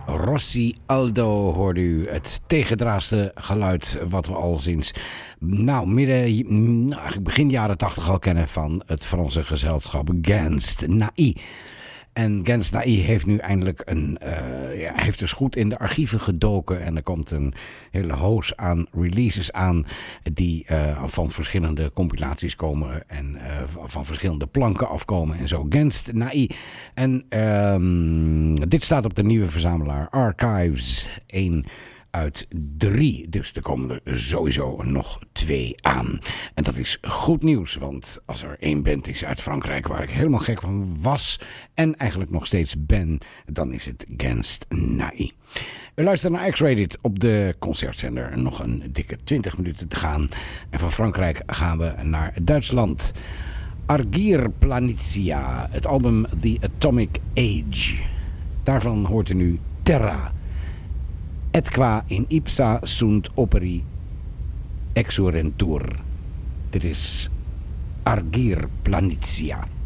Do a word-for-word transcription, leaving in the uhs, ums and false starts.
Rossi Aldo hoorde u, het tegendraadste geluid wat we al sinds nou, midden, nou, begin jaren tachtig al kennen van het Franse gezelschap Genst Naï. En Genst Naï heeft nu eindelijk een, uh, ja, heeft dus goed in de archieven gedoken. En er komt een hele hoos aan releases aan die uh, van verschillende compilaties komen. En uh, van verschillende planken afkomen en zo. Genst Naï. En um, dit staat op de nieuwe verzamelaar Archives één uit drie. Dus er komen er sowieso nog twee aan. En dat is goed nieuws, want als er één band is uit Frankrijk waar ik helemaal gek van was en eigenlijk nog steeds ben, dan is het Genst Naï. We luisteren naar X-Rated op de concertzender. Nog een dikke twintig minuten te gaan. En van Frankrijk gaan we naar Duitsland. Argir Planitia, het album The Atomic Age. Daarvan hoort u nu Terra. Et qua in ipsa sunt operi exurentur. Dit is Argir Planitia.